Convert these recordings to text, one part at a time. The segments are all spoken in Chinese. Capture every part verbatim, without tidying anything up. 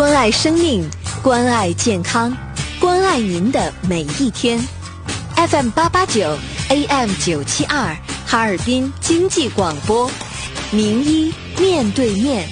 关爱生命，关爱健康，关爱您的每一天。 F M 八八九 A M 九七二哈尔滨经济广播，名医面对面。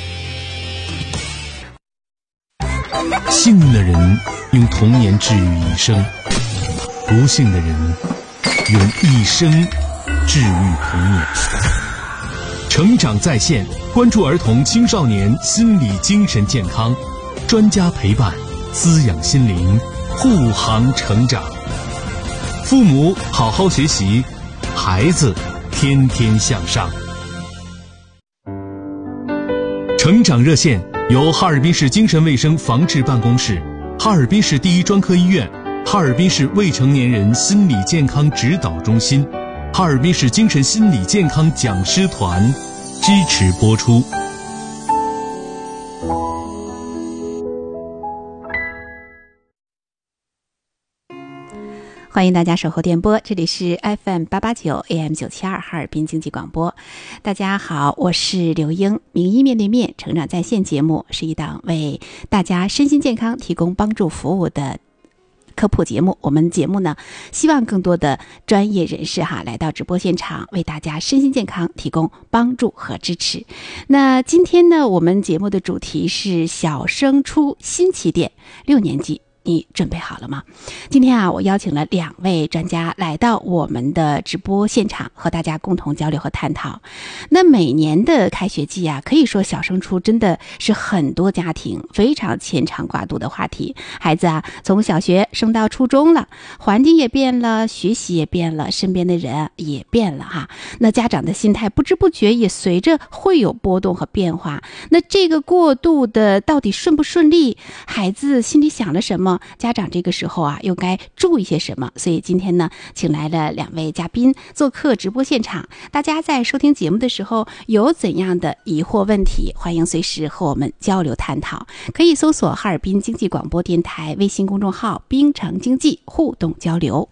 幸运的人用童年治愈一生，不幸的人用一生治愈童年。成长在线，关注儿童青少年心理精神健康，专家陪伴，滋养心灵，护航成长。父母好好学习，孩子天天向上。成长热线由哈尔滨市精神卫生防治办公室、哈尔滨市第一专科医院、哈尔滨市未成年人心理健康指导中心、哈尔滨市精神心理健康讲师团支持播出。 欢迎大家守候电波，这里是 F M 八八九 A M 九七二哈尔滨经济广播。大家好，我是刘英。名医面对面成长在线节目是一档为大家身心健康提供帮助服务的科普节目。我们节目呢，希望更多的专业人士哈来到直播现场，为大家身心健康提供帮助和支持。那今天呢，我们节目的主题是小升初新起点，六年级。你准备好了吗？今天啊，我邀请了两位专家来到我们的直播现场，和大家共同交流和探讨。那每年的开学季啊，可以说小升初真的是很多家庭非常牵肠挂肚的话题。孩子啊，从小学升到初中了，环境也变了，学习也变了，身边的人也变了哈。那家长的心态不知不觉也随着会有波动和变化。那这个过渡的到底顺不顺利？孩子心里想了什么？家长这个时候啊，又该注意些什么？所以今天呢，请来了两位嘉宾做客直播现场。大家在收听节目的时候有怎样的疑惑问题，欢迎随时和我们交流探讨。可以搜索哈尔滨经济广播电台微信公众号滨城经济互动交流。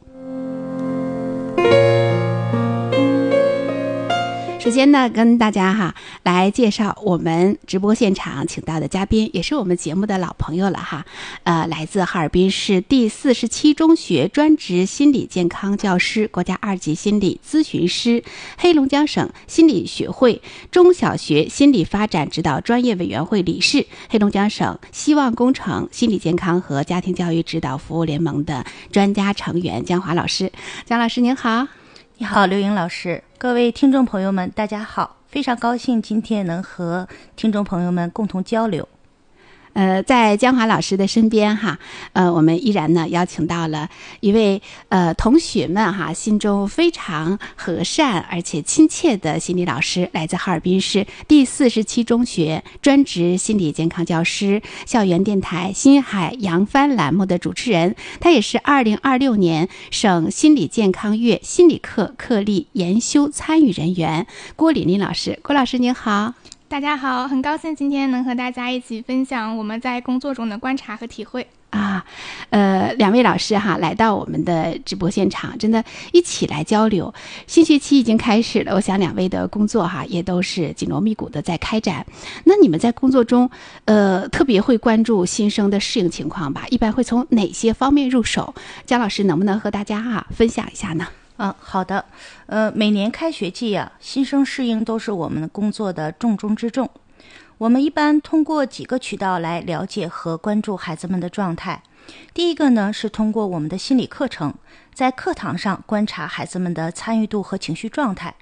首先呢，跟大家哈来介绍我们直播现场请到的嘉宾，也是我们节目的老朋友了哈。呃，来自哈尔滨市第四十七中学专职心理健康教师、国家二级心理咨询师，黑龙江省心理学会中小学心理发展指导专业委员会理事，黑龙江省希望工程心理健康和家庭教育指导服务联盟的专家成员江华老师。江老师您好。 你好，刘颖老师，各位听众朋友们，大家好，非常高兴今天能和听众朋友们共同交流。 呃，在江华老师的身边哈，呃，我们依然呢邀请到了一位呃同学们哈心中非常和善而且亲切的心理老师，来自哈尔滨市第四十七中学专职心理健康教师，校园电台新海扬帆栏目的主持人，他也是二零二六年省心理健康月心理课课例研修参与人员郭琳琳老师。郭老师您好。 大家好，很高兴今天能和大家一起分享我们在工作中的观察和体会啊。呃，两位老师哈来到我们的直播现场，真的一起来交流。新学期已经开始了，我想两位的工作哈也都是紧锣密鼓的在开展。那你们在工作中呃特别会关注新生的适应情况吧？一般会从哪些方面入手？江老师能不能和大家哈分享一下呢？ 嗯，好的。呃，每年开学季啊，新生适应都是我们工作的重中之重。我们一般通过几个渠道来了解和关注孩子们的状态。第一个呢，是通过我们的心理课程，在课堂上观察孩子们的参与度和情绪状态，